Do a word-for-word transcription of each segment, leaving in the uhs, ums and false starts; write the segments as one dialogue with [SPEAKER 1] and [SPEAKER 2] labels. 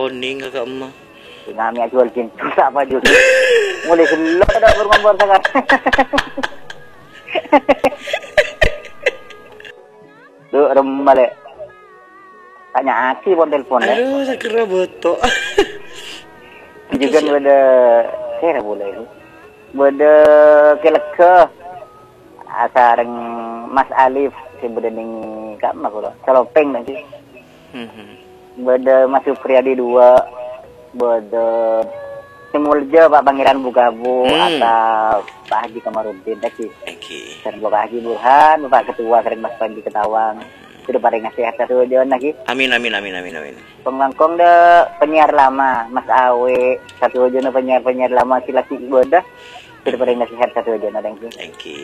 [SPEAKER 1] Oning kakak emak.
[SPEAKER 2] Ngami jual cinta apa juga. Mulai selo ada berkompor sangat. Tuh rembale. Tanya aki pun telepon ya.
[SPEAKER 1] Aduh, saya kira botok.
[SPEAKER 2] Juga beda kira boleh itu. Beda keleke. Asareng Mas Alif si beda ning kak mah kulo. Salopeng nanti.
[SPEAKER 1] Mhm.
[SPEAKER 2] Beda Mas Supriyadi dua. Beda Simulja Pak Pangeran Bugabu
[SPEAKER 1] Hmm.
[SPEAKER 2] atau Pak Haji Kamarudin lagi.
[SPEAKER 1] Oke.
[SPEAKER 2] Dan Bapak Haji Burhan, Bapak Ketua sering Mas Panji Ketawang. Sudah pada ngasih satu jalan lagi.
[SPEAKER 1] Amin amin amin amin amin.
[SPEAKER 2] Penglangkong de penyiar lama Mas Awe satu aja penyiar penyiar lama silaki bodah. Sudah pada ngasih satu aja ada yang sih.
[SPEAKER 1] Oke.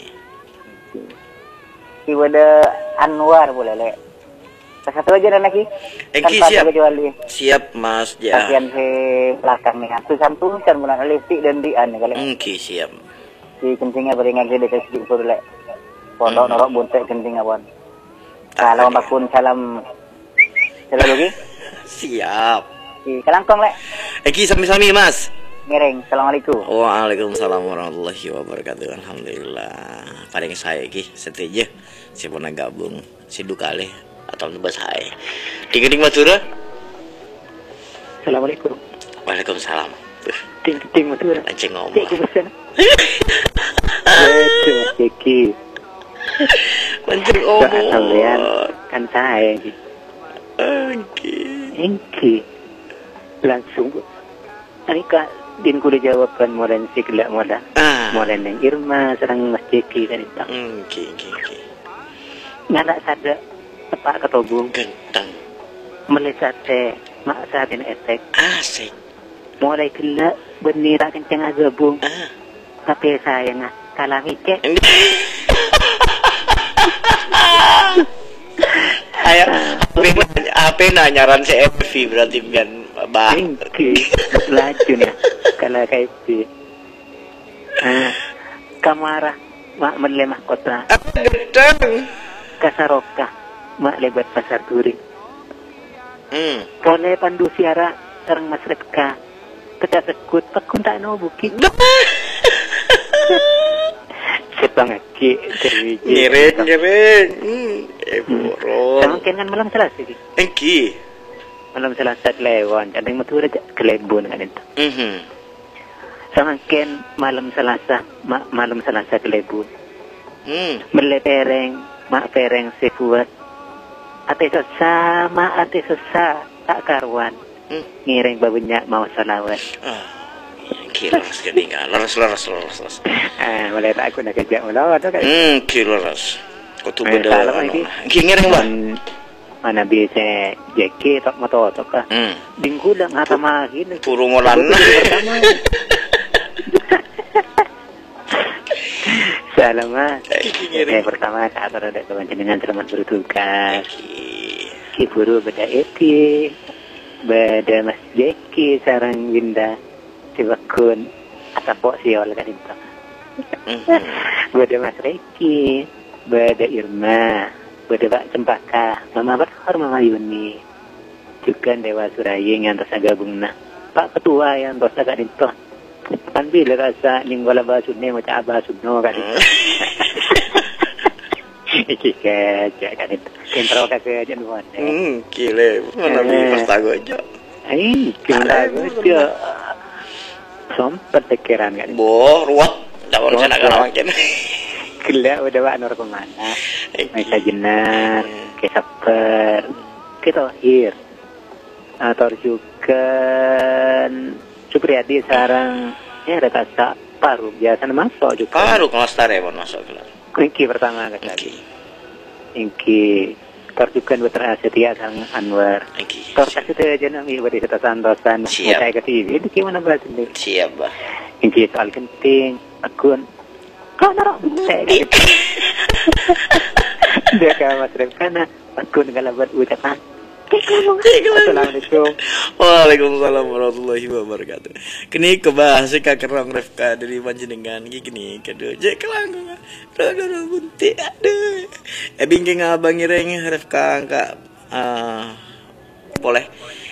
[SPEAKER 2] Si bodah Anwar boleh le. Satu aja lagi.
[SPEAKER 1] Oke, siap. Siap Mas ja.
[SPEAKER 2] Bagian si belakang nih. Tulisan-tulisan bulan listrik dan dian nih kali.
[SPEAKER 1] Oke, siap.
[SPEAKER 2] Si kencingnya beringat gede ke sedikit pun le. Pondok norok buntek kencing abon. Kalau bakun salam. Salam lagi.
[SPEAKER 1] Siap.
[SPEAKER 2] Si kelangkong le.
[SPEAKER 1] Oke, sami-sami Mas.
[SPEAKER 2] Ngiring. Assalamualaikum.
[SPEAKER 1] Waalaikumsalam warahmatullahi wabarakatuh. Alhamdulillah. Paling saya ki setuju. Si pernah gabung. Si dukale atau nubas saya. Ding-ding Madura.
[SPEAKER 2] Assalamualaikum.
[SPEAKER 1] Waalaikumsalam.
[SPEAKER 2] Ting-ting Madura.
[SPEAKER 1] Anjing ngomong.
[SPEAKER 2] Cek pesan. Betul, Ceki.
[SPEAKER 1] Anjing ngomong.
[SPEAKER 2] Kalian kan saya ki.
[SPEAKER 1] Oke.
[SPEAKER 2] Engki. Langsung. Anika din kudu jawabkan moren si kelak moda.
[SPEAKER 1] Ah.
[SPEAKER 2] Moren yang Irma serang Mas Ceki kan itu.
[SPEAKER 1] Oke, oke, oke.
[SPEAKER 2] Ngadak sada tepak ketobung.
[SPEAKER 1] Genteng.
[SPEAKER 2] Melesat teh mak satin etek.
[SPEAKER 1] Asik.
[SPEAKER 2] Mulai kelak benira kenceng agabung.
[SPEAKER 1] Ah.
[SPEAKER 2] Tapi saya ngah kalah mikir.
[SPEAKER 1] Ayo, apa nanyaran si Evi berarti kan bah.
[SPEAKER 2] Engki. Lacun ya. Kalau kayak itu. Ah. Kamara mak melemah kota.
[SPEAKER 1] Genteng.
[SPEAKER 2] Kasaroka mak lebat pasar Turing.
[SPEAKER 1] Hmm.
[SPEAKER 2] Boleh pandu siara sareng Mas Repka. Kita sekut pekun tak no bukit. Sepang aki terwiji.
[SPEAKER 1] Ngiring, ngiring. Hmm. Eh, burung.
[SPEAKER 2] Samangkin kan malam Selasa ki.
[SPEAKER 1] Engki.
[SPEAKER 2] Malam Selasa lewat. Ada yang matur aja kelebon kan itu.
[SPEAKER 1] Mhm.
[SPEAKER 2] Samangkin malam Selasa ma malam Selasa kelebon.
[SPEAKER 1] Hmm.
[SPEAKER 2] Melepereng mak pereng sebuat. Ate sesa ma ate sesa tak karuan.
[SPEAKER 1] Hmm.
[SPEAKER 2] Ngiring babunya mau salawat.
[SPEAKER 1] Ah. Kilos keningan. Leres, leres, leres, leres.
[SPEAKER 2] Ah, boleh tak aku nak kejak melawat tu kan.
[SPEAKER 1] Hmm, kilos. Kau tu
[SPEAKER 2] Eh,
[SPEAKER 1] beda.
[SPEAKER 2] salam lagi.
[SPEAKER 1] Ki ngiring bah.
[SPEAKER 2] Man- Mana biasa jeki tak motor tak kah.
[SPEAKER 1] Hmm.
[SPEAKER 2] Dingku dah ngata magi ni.
[SPEAKER 1] Puru molan.
[SPEAKER 2] Pertama. Salam mas.
[SPEAKER 1] Ki ngiring.
[SPEAKER 2] Eh, pertama kata ada kawan jenengan selamat bertugas.
[SPEAKER 1] Ki.
[SPEAKER 2] Ki buru beda eti. Beda mas jeki sarang Winda. Sibakun atau pok siol kan itu.
[SPEAKER 1] Mhm.
[SPEAKER 2] Beda mas Reki. Beda Irma. Beda Pak Cempaka. Mama Berhor, Mama Yuni. Juga Dewa Suraying yang terus gabung nah. Pak Ketua yang terus agak itu. Kan bila rasa ninggola basudne macam abasudno kan itu. Iki kaca kan itu. Kentro kakek aja nuan.
[SPEAKER 1] Hmm, kile. Mana bi pastago aja.
[SPEAKER 2] Ai, kentro aja. Sompet tekeran kan.
[SPEAKER 1] Boh, ruwet. Dawang sana kan makin.
[SPEAKER 2] Gila udah Pak Nur kemana? Mereka jenar, kesaper, kita akhir. Atau juga Supriyadi sarang ya ada kasa paru biasa masuk juga.
[SPEAKER 1] Paru kelas tare pun masuk kelas.
[SPEAKER 2] Inki pertama kali. Inki terjukan buat setia sang Anwar.
[SPEAKER 1] Oke.
[SPEAKER 2] Tor setia aja nami buat kita santosan.
[SPEAKER 1] Siap.
[SPEAKER 2] Saya ke T V itu gimana bahas ini?
[SPEAKER 1] Siap bah.
[SPEAKER 2] Inki soal genting, akun. Kau naruh saya gitu. Dia ke Mas Repkana, akun kalau buat ucapan. Assalamualaikum.
[SPEAKER 1] Waalaikumsalam warahmatullahi wabarakatuh. Kini kebahas ka kerong Refka dari panjenengan gini kedua je kelang. Aduh bunti aduh. Eh bingking abang ngireng Refka angka ah boleh